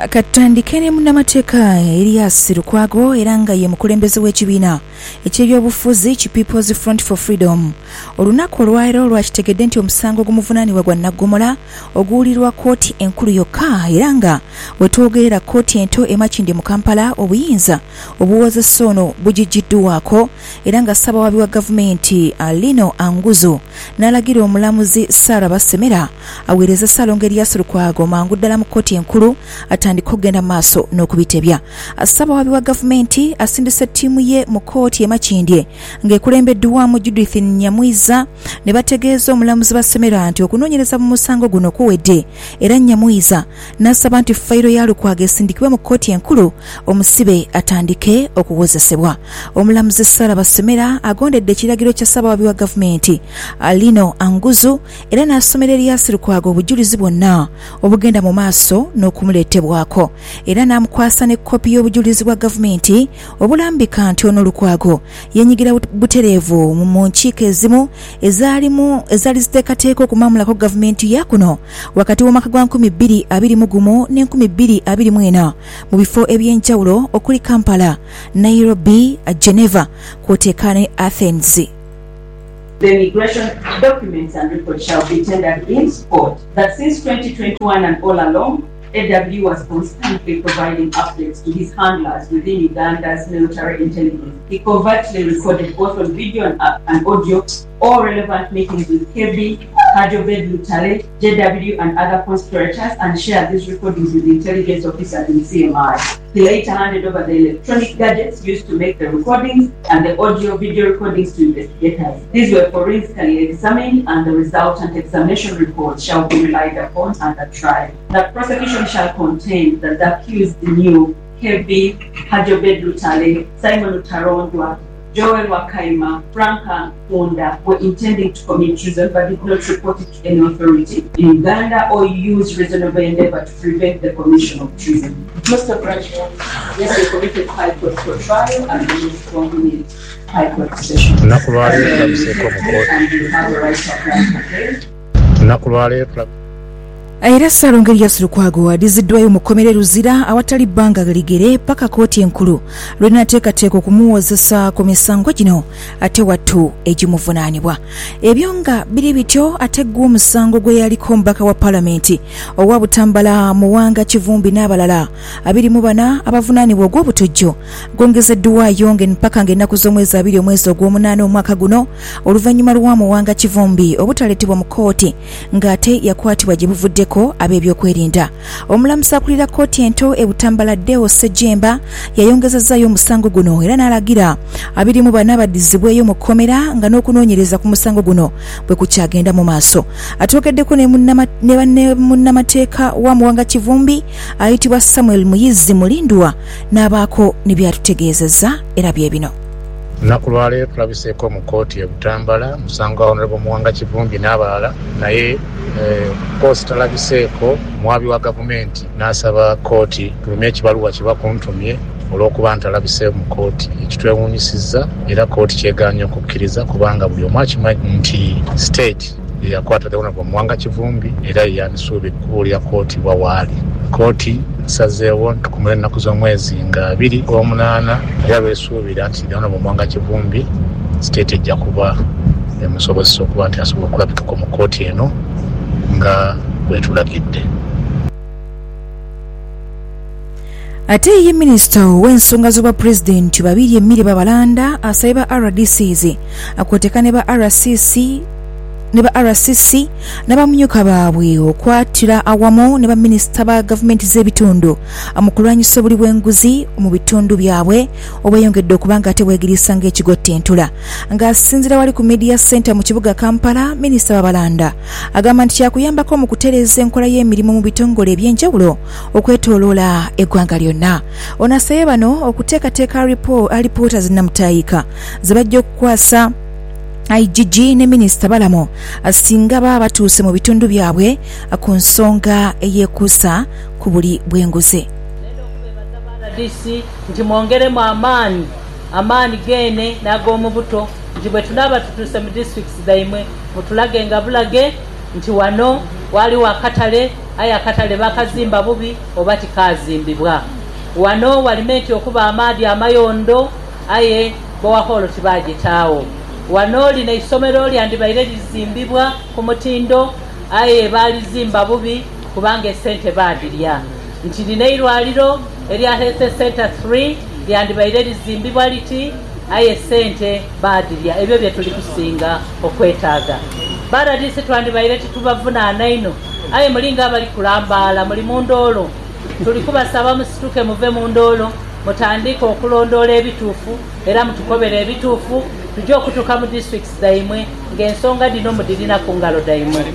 Katandikene munnamateeka Elias Lukwago era nga ye mukulembeze w'ekibiina eky'ebyobufuzi ki People's Front for Freedom. Olunaku olwaleero lwakitegedde nti omusango ogumuvunaanibwa gwa Naggomola oguwulirwa kkooti enkulu yokka era nga wetwogerera kkooti ento e Makindye mu Kampala obuyinza obuwozesa ono bugijjiddwako era nga ssaabawabi wa gavumenti Lino Anguzo n'alagira omulamuzi Sarah Basemera aweereza Ssaalongo Elias Lukwago mangu ddala mu kkooti enkulu atandika okugenda maaso n'okubitebya. Ssaabawabi wa gavumenti asindise ttiimu ye mu kkooti e Makindye ng'ekulembeddwamu Judith Nyamwiza ne bategeeza omulamuzi Basemera nti okunoonyereza mu musango guno kuwedde era Nyamwiza n'asaba nti fayiro ya Lukwago esindikibwe mu kkooti enkulu omusibe atandike okuwozesebwa. Omulamuzi Sarah Basemera agondedde ekiragiro kya ssaabawabi wa gavumenti Lino Anguzu era n'asomera Elias Lukwago obujulizi bwonna obugenda mu maaso n'okumuleetebwako era n'amukwasa ne kkopi y'obujulizi bwa gavumenti obulambika nti ono Lukwago yenyigira butereevu mu nkiiko ezimu ezaali ziteekateeka okumamulako gavumenti ya kuno wakati w'omwaka gwa 2021 ne 2024 mu bifo eby'enjawulo okuli Kampala, Nairobi, Geneva kwoteeka ne Athens. The immigration documents and records shall be tendered in court. That since 2021 and all along, AW was constantly providing updates to his handlers within Uganda's military intelligence. He covertly recorded both on video and audio all relevant meetings with KB, Hajobed Lutale, JW and other conspirators and shared these recordings with the intelligence officers in CMI. He later handed over the electronic gadgets used to make the recordings and the audio-video recordings to investigators. These were forensically examined and the resultant examination reports shall be relied upon under trial. The prosecution shall contend that the accused knew KB, Hajobed Lutale, Simon Utarondwa, Joel Wakaima, Franka Honda were intending to commit treason but did not report it to any authority in Uganda or use reasonable endeavor to prevent the commission of treason. Mr. President, yes, we committed high court for trial and we will strongly high court session. And you have a right to apply for Era Ssaalongo Elias Lukwago adiziddwayo mu kkomera Luzira awatali bbanga ligere paka kkooti enkulu lwenateekateeka okumuwozesa ku misango gino ate wattu egimuvunaanibwa. Ebyo nga biri bityo ate gwa omusango gwe yaliko omubaka wa Paalamenti owa Butambala Muwanga Kivumbi n'abalala 24 abavunaanibwa ogw'obutujju gwongezeddwayo mpaka ng'ennaku z'omwezi 2 omwezi ogw'omunaana omwaka guno oluvannyuma lwa Muwanga Kivumbi obutaleetebwa mu kkooti ng'ate yakwatibwa gye buvuddeko ab'ebyokwerinda. Omulamuzi akulira kkooti ento e Butambala Deo Sejemba yayongezezzayo omusango guno era n'alagira 24 baddizibweyo mu kkomera nga n'okunoonyereza ku musango guno bwe kukyagenda mu maaso. Atwogeddeko ne munnamateeka wa Muwanga Kivumbi ayitibwa Samuel Muyizi Mulindwa n'abaako ne byatutegeezezza era bye bino. Lunaku lwaleero tulabiseeko mu kkooti e Butambala musango wa Honorable Muwanga Kivumbi n'abalala naye kkooti talabiseeko muwabi wa gavumenti n'asaba kkooti tulumye ekibaluwa kye bakuntumye olw'okuba ntalabise mu kkooti ekitwewuunyisizza era kkooti kyegaanye okukkiriza kubanga buli omu akimanyi nti state yakwata the Honorable Muwanga Kivumbi era yandisuubira kubuulira kkooti wawaali. Kkooti sazeewo tukumule ennaku z'omwezi nga 28 era beesuubira nti the Honorable Muwanga Kivumbi state ejja kuba emusobozesa okuba nti asobola okulabikako mu kkooti eno nga bwetulagidde. Ate ye minisita w'ensonga z'obwa pulezidenti babiri Emile Babalanda asabye ba RDCs akwoteeka ne ba RCC n'abamyuka baabwe okwatira awamu ne baminisita ba gavumenti z'ebitundu mu kulwanyisa obuli bw'enguzi mu bitundu byabwe obweyongedde okubanga ate bwegirisa ng'ekigotta entula. Ng'asinzira wali ku Media Center mu kibuga Kampala, minisita Babalanda agamba nti kyakuyambako mu kutereeza enkola y'emirimu mu bitongole eby'enjawulo okwetooloola eggwanga lyonna. Ono asabye bano okuteekateeka alipoota zinnamutaayika ze bajja okukwasa IGG ne minisita Balamo asinga baba batuuse mu bitundu byabwe ku nsonga eyekuusa ku buli bw'enguzi. Nti mwongeremu amaani gene n'ag'omubuto nti bwe tulaba tutuuse mu districts zaimwe mutulage nga bulage nti wano waliwo akatale aye akatale bakazimba bubi oba tikazimbibwa. Wano walimenti okuba amaadi amayondo aye bowaholo tibagitaawo. Wano lino isomero lyandibaire lizimbibwa ku mutindo aye balizimba bubi kubanga esente badirya. Nti lino eirwaliro erya Health Center 3 lyandibaire lizimbibwa liti aye sente badirya. Ebyo bye tuli kusinga okwetaaga. Baradisi twandibaire titubavunaana ino aye mulinga abali kulambala muli mu ndoolo. Tuli kubasaba musituke muve mu ndoolo mutandika okulondoola ebituufu era mutukobera ebituufu tujja okutuuka mu districts daimwe ng'ensonga dino mudirina ku ngalo daimwe.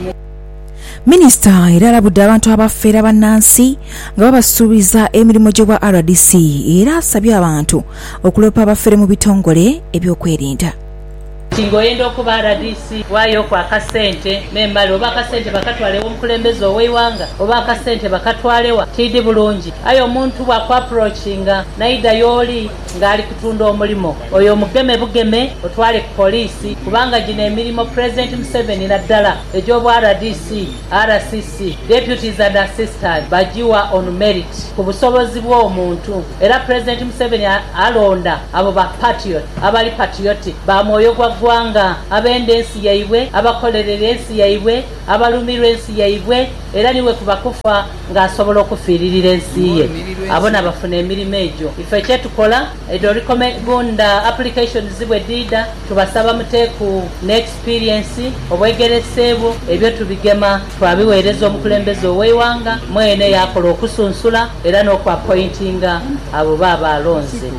Minisita era alabudde abantu abafeera bannansi nga babasuubiza emirimu gy'obwa RDC era asabye abantu okulopa abafeere mu bitongole ebyokwerinda. Tingoyenda okuba RDC waayo kwa kasente membali oba akasente bakatwalewo omukulembeze ow'eiwanga oba akasente bakatwalewa tidi bulungi ayo omuntu bwakwaprochinga naida yoli ng'ali kutunda omulimo oyo omugeme bugeme otwale ku poliisi kubanga gino emirimu President Museveni naddala egy'obwa RDC, RCC, deputies and assistants bagiwa on merit ku busobozi bw'omuntu era President Museveni alonda abo ba patriot abali patriotic ba mwoyo gwa gwanga abende ensi yaibwe abakolerera ensi yaibwe abalumirwa ensi yaibwe era niwe kubakufa ng'asobola okufiiririra ensi ye abona bafuna emirimu egyo. Ife kyetukola edo recommenda application zibwe dida tubasaba muteeku ne experience obwegereseebu ebyo tubigema twabiweereza omukulembeze ow'eiwanga mwene yakola okusunsula era n'okwapointinga abo baba alonze.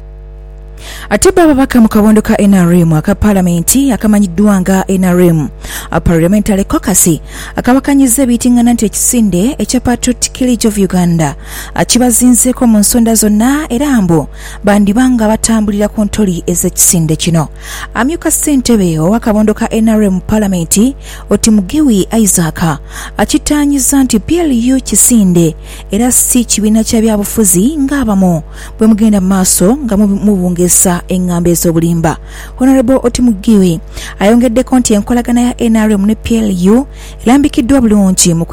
Ate babaka mu kabondo ka NRM aka Parliamenti akamanyiddwa nga NRM Parliamentary Caucus akabakanyiza ebitingana nti ekisinde ekya Patriotic League of Uganda kibazinzeeko mu nsonda zonna era mbu bandibanga batambulira ku ntoli ez'ekisinde kino. Amyuka ssentebe ow'akabondo ka NRM Parliamenti Oti Mugiwi Isaac akitaanyiza nti PLU kisinde era si kibiina kya byabufuzi ng'abamu bwe mugenda mu maaso nga mubungesa engambe ez'obulimba. Honorable Oti Mugiwi ayongeddeko nti enkolagana ya NRM ne PLU erambikiddwa bulungi mu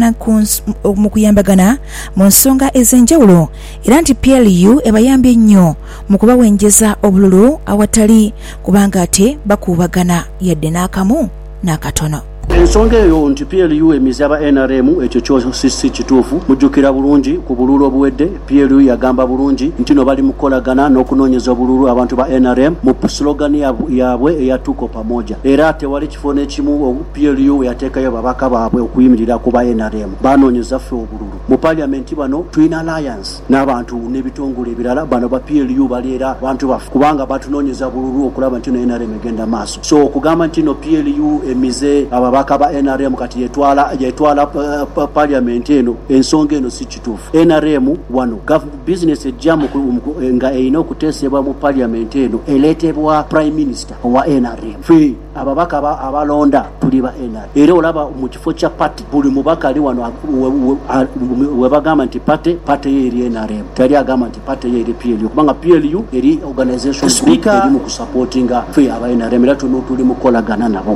kuyambagana mu nsonga ez'enjawulo era nti PLU ebayambye nnyo mu kubawenjeza obululu awatali kubanga ate bakuubagana yadde n'akamu n'akatono. Ensonga eyo nti PLU emize aba NRM ekyo kyo si kituufu mujjukira bulungi ku bululu obuwedde PLU yagamba bulungi nti no bali mukolagana n'okunoonyeza obululu abantu ba NRM mu slogan yaabwe eyatuko pamoja era tewali kifo n'ekimu PLU yateekayo babaka baabwe okuyimirira ku ba NRM banoonyeza ffe obululu mu parliament bano tulina alliance n'abantu n'ebitongole ebirala bano ba PLU bali era bantu baffe kubanga batunoonyeza bululu okulaba nti no NRM egenda maaso so okugamba nti no PLU emize ababaka ba NRM kati yetwala parliament eno ensonga eno si kituufu. NRM wano business ejjamu nga erina okuteesebwa mu parliament eno eleetebwa prime minister wa NRM. Ffe ababaka abalonda tuli ba NRM era olaba mu kifo kya party buli mubaka ali wano webagamba nti party ye eri NRM tali agamba nti party ye eri PLU kubanga PLU eri organization speaker eri mu kusupportinga ffe aba NRM era tuli mukolagana nabo.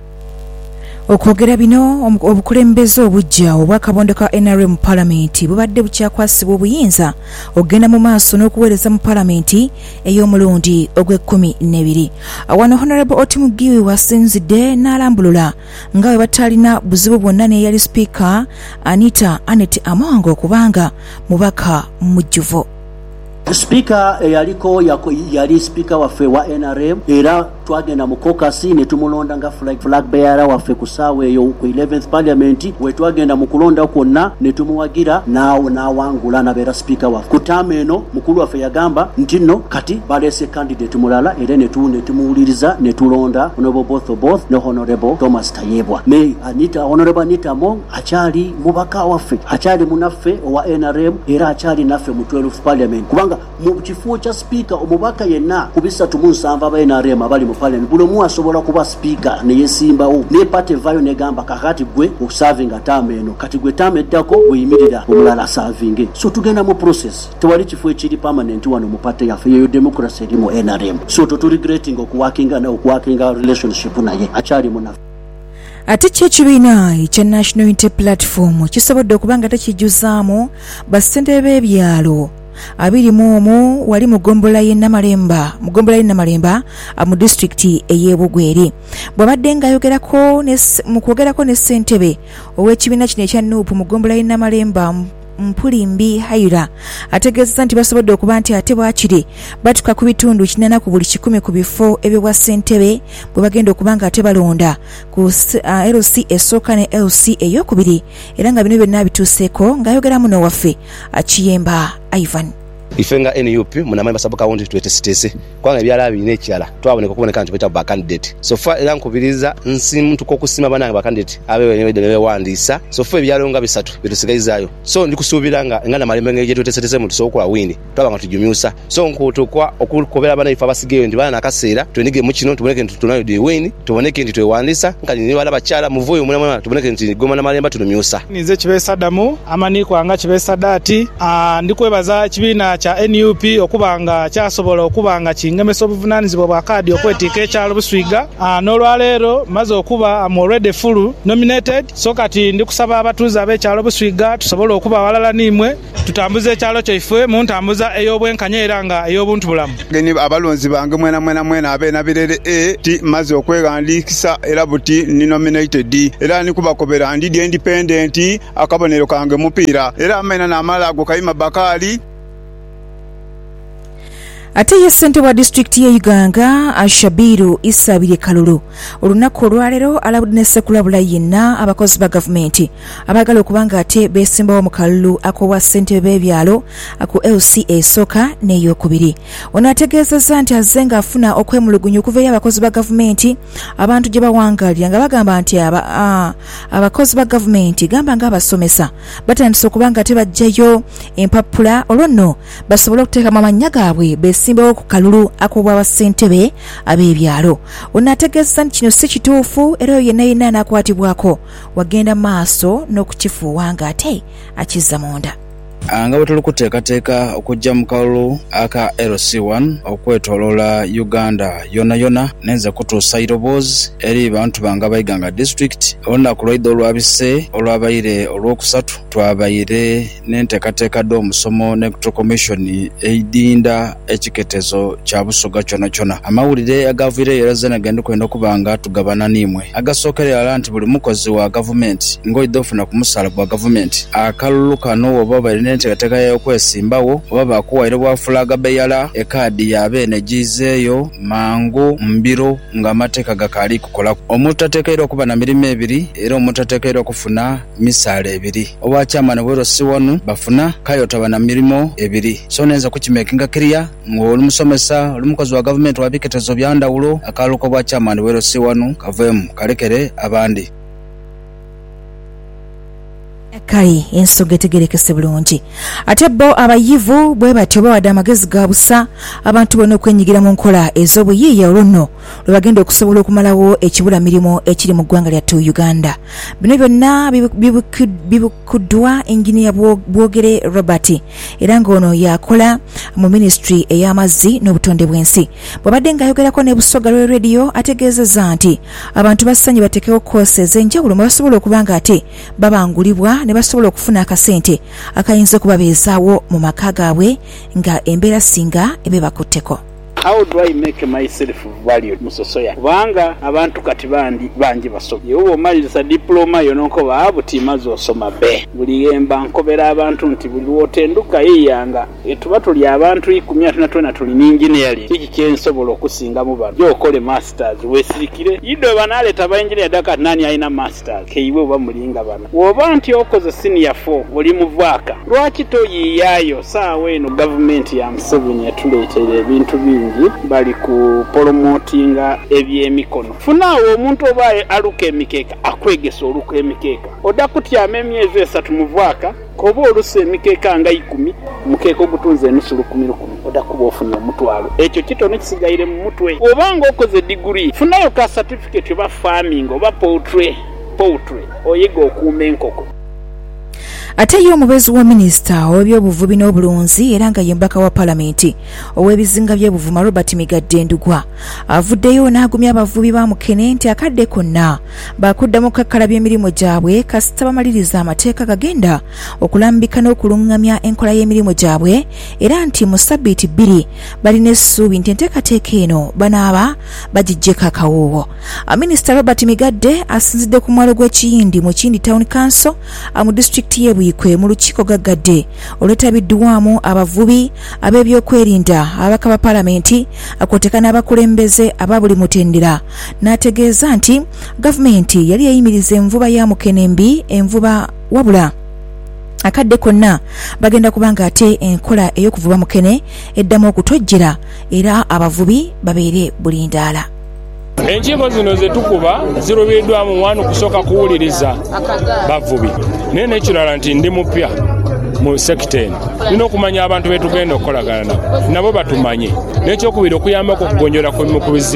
Okwogera bino obukulembeze obujja obw'akabondo ka NRM Parliament bubadde bukyakwasibwa obuyinza okugenda mu maaso n'okuweereza mu Parliament ey'omulundi ogw'e12. Wano Honorable Oti Mugiwi wasinzidde n'alambulula nga bwe batalina buzibu bwonna n'eyali Speaker Anita Anet Amongo kubanga mubaka mujjuvu. Speaker yaliko yali speaker waffe wa NRM era twagenda mu caucus ne tumulonda nga flag bearer waffe ku saawa eyo ku 11th parliament we twagenda mu kulonda kwonna ne tumuwagira n'awangula nabeera speaker waffe ku term eno mukulu waffe yagamba nti no kati balese candidate mulala era ne tumuwuliriza ne tulonda honorable both ne honorable Thomas Tayebwa ne honorable Anita Mong akyali mubaka waffe akyali munaffe owa NRM era akyali naffe mu 12th parliament kubanga mu kifo kya speaker omubaka yenna kubisa 37 aba NRM abali mu parliament buli omu asobola kuba speaker ne yesimbawo ne party vayo ne gamba kakati gwe serving term eno kati gwe term eddako weyimirira omulala serving so tugenda mu process tewali kifo ekiri permanent wano mu party yaffe yeyo democracy eri mu NRM so to regretting okuwakinga relationship naye akyali munafu. ate ekibiina ekya National Unity Platform kisobodde okuba nga tekijjuzaamu bassentebe b'ebyalo 21 wali mu ggombolola y'e Namalemba mu disitulikiti ey'e Bugweri. Bw'abadde ng'ayogerako mu kwogerako ne ssentebe ow'ekibiina kino ekya NUP mu ggombolola y'e Namalemba Mpulimbi Haira ategeezezza nti basobodde okuba nti ate bwakiri batuka ku bitundu 80 ku buli 100 ku bifo ebyo bwa ssentebe bwe bagenda okuba nga ate balonda ku LC esooka ne LC ey'okubiri era nga bino byonna bituuseeko ng'ayogeramu n'owaffe Akiyemba Ivan. Ifenga NUP munamamba sabu kaunti tuetesitese kwanga byala bine ekyala twaboneka okuboneka nti beta ba candidate so fa era nkubiriza nsi muntu ko kusima bananga ba candidate abewe ne wandisa so fa byalo nga bisatu bitusigaizayo so ndikusuubiranga ngana malembe ngeje tuetesitese muntu so kwa wini twabanga tujumyusa so nkutukwa okukobera bana ifa basigeyo ndi bana nakasera twenige mu kino tuboneke nti tunayo di wini tuboneke nti twewandisa nkali ni wala bakyala muvuyo munamama tuboneke nti goma na malemba tunumyusa nize kibesa damu amani kwanga kibesa dati ndikwebaza kibiina cha NUP okubanga kyasobola okubanga kingemesa obuvunaanyizibwa bwa kaadi okwetika ekyalo Buswiga n'olwaleero maze okuba am already full nominated so kati ndikusaba abatuuze ab'ekyalo Buswiga tusobole okuba awalala nimwe tutambuze ekyalo kyaife mu ntambuza ey'obwenkanya era nga ey'obuntu bulamu geni abalonzi bange mwena abeena birere ti maze okwegandikisa era buti ni nominated era nikubakobera ndi independent akabonero kange mupiira era amena n'amala ago Kayima Bakali. Ate ye ssentebe wa disitulikiti y'e Uganga Ashabiru Isabire Kalulu olunaku olwaleero alabudde ne sekulabula yenna abakozi ba gavumenti abaagala okuba nga ate beesimbawo mu kalulu ak'obwa ssentebe b'ebyalo aku LC esooka n'ey'okubiri. Ono ategeezezza nti azze ng'afuna okwemulugunya okuva eri abakozi ba gavumenti abantu gye bawangalira nga bagamba nti abakozi ba gavumenti gamba ng'abasomesa batandise okuba nga tebajjayo empapula olwo nno basobole okuteekamu amannya gaabwe simbawo ku kalulu ak'obwa bassentebe ab'ebyalo. Ono ategeezza nti kino si kituufu era oyo yenna anakwatibwako wagenda maaso n'okukifuuwa ng'ate akizza munda. Nga bwe tuli kuteekateeka okujja mu kalulu aka LC1 okwetoloola Uganda yona nenze kutuusa iroboozi eri bantu bange abayiganga district olunaku lwaidde olwabise olwabaire olwokusatu twabaire n'enteekateeka d'omusomo n'electoral commission eidinda ekiketezo kya Busoga kyona amawulire agaviire yeraze nagenda kwenda okuba nga tugabana nimwe agasookerera nti buli mukozi wa gavumenti ng'oidde ofuna ku musaala gwa gavumenti akalulu kano oba baire enteekateeka y'okwesimbawo oba bakuwaire bwafulaga beyala ekaadi yabeene gizeeyo mangu mbiro ng'amateeka gakaali kukolako omuntu ateekeirwa okuba na mirimu ebiri era omuntu ateekeirwa okufuna misaala ebiri obwakyamani bwero si wanu bafuna kayotaba na mirimu ebiri so nenza kukimekinga kiriya ng'oli musomesa oli mukozi wa gavumenti wa biketezo bya ndawulo akalulu k'obwakyamani bwero si wanu kaveemu kalekere abandi. Kale ensonga etegerekese bulungi ate bo abayivu bwe batyo bawadde amagezi ga busa abantu bonna okwenyigira mu nkola ez'obuyiiya olunno lwe bagenda okusobola okumalawo ekibula mirimu ekiri mu ggwanga lyattu Uganda. Bino byonna bibukuddwa Engineer Bwogere Robert era ng'ono yakola mu ministry ey'amazzi n'obutonde bw'ensi. Bw'abadde ng'ayogerako ne Busoga lwe radio ategeezezza nti abantu bassanye bateekewo koosi ez'enjawulo mwe basobola okuba nga ate babangulibwa ne basobola okufuna akasente akayinza okubabeezaawo mu maka gaabwe nga embeera singa ebe bakutteko. How do I make myself valued musosoya kubanga abantu kati bangi basobye obo maliriza diploma yononko baabuti maze osoma be buli emba nkobera abantu nti buli wotenduka yiyanga etuba tuli abantu 10 tuli ni engineering kiki kyensobola okusinga mu bantu okole masters wesirikire yido banaleta ba engineer daka nani aina masters keiwe oba mulinga bana woba nti okoze senior 4 oli muvaka lwaki toyiyayo saawe eno government ya Museveni yatuleetera ebintu bingi bali ku promotinga ebyemikono funawo omuntu oba aluka emikeeka akwegesa oluka emikeeka odda kutyama emyezi 3 muvwaka koba olusa emikeeka nga 10 mukeeka ogutunze enusu 10 odda kuba ofunye omutwalo ekyo kitono kisigaire mu mutwe obanga okoze degree funayo ka certificate oba farming oba poultry oyiga okuuma enkoko. ate ye omubeezi wa minisita ow'ebyobuvubi n'obulunzi era nga ye mbaka wa palamenti ow'ebizinga by'ebuvuma Robert Migadde Ndugwa avuddeyo n'agumya abavubi ba Mukene nti akadde konna bakuddamu kakkalabya emirimu gyabwe kasita bamaliriza amateeka gagenda okulambika n'okuluŋŋamya enkola y'emirimu gyabwe era nti mu ssabbiiti 2 balina essuubi nti enteekateeka eno banaaba bagiggyeko akawoowo. Minisita Robert Migadde asinzidde ku mwalo gw'Ekiyindi mu Kiyindi Town Council mu disitulikiti y'e Buikwe mu lukiiko gaggadde olwetabiddwamu abavubi ab'ebyokwerinda ababaka ba palamenti akwoteka n'abakulembeze aba buli mutendera n'ategeeza nti gavumenti yali yayimiriza envuba ya Mukene mbi envuba wabula akadde konna bagenda kubanga ate enkola ey'okuvuba Mukene eddamu okutojjera era abavubi babeere bulindaala. Enjimbo zino ze tukuba zirubiddwamu wanu kusooka kuwuliriza bavubi naye n'ekirala nti ndi mupya mu sekita eno nina okumanya abantu betugenda okukolagana nabo batumanye n'ekyokubiri okuyambako okugonjola ku bizibu